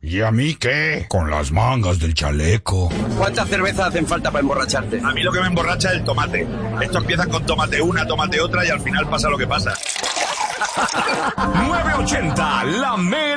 ¿Y a mí qué? Con las mangas del chaleco. ¿Cuántas cervezas hacen falta para emborracharte? A mí lo que me emborracha es el tomate. Esto empieza con tomate una, tomate otra y al final pasa lo que pasa. 980, la mera